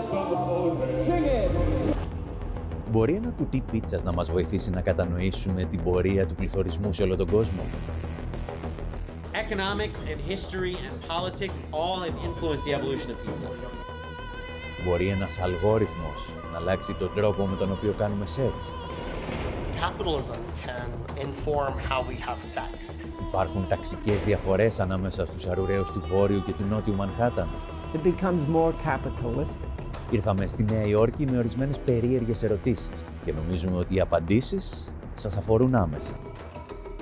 Μπορεί ένα κουτί πίτσας να μας βοηθήσει να κατανοήσουμε την πορεία του πληθωρισμού σε όλο τον κόσμο? Economics and history and politics all have influenced the evolution of pizza. Μπορεί ένας αλγόριθμος να αλλάξει τον τρόπο με τον οποίο κάνουμε σεξ? Capitalism can inform how we have sex. Υπάρχουν ταξικές διαφορές ανάμεσα στους αρουραίους του Βόρειου και του Νότιου Μανχάταν? It becomes more capitalistic. Ήρθαμε στη Νέα Υόρκη με ορισμένες περίεργες ερωτήσεις και νομίζουμε ότι οι απαντήσεις σας αφορούν άμεσα.